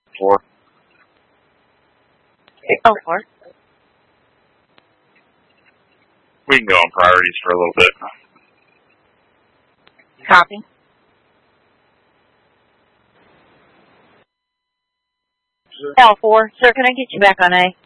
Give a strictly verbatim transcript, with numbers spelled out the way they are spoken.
Four. Oh, four. We can go on priorities for a little bit. Copy. L four. Sir, can I get you back on A?